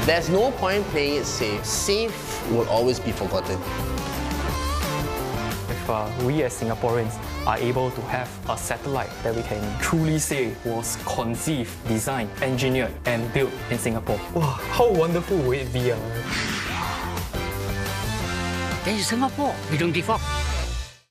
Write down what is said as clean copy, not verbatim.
There's no point playing it safe. Safe will always be forgotten. If we as Singaporeans are able to have a satellite that we can truly say was conceived, designed, engineered and built in Singapore. Wow, how wonderful would it be? 在新加坡，你仲地方。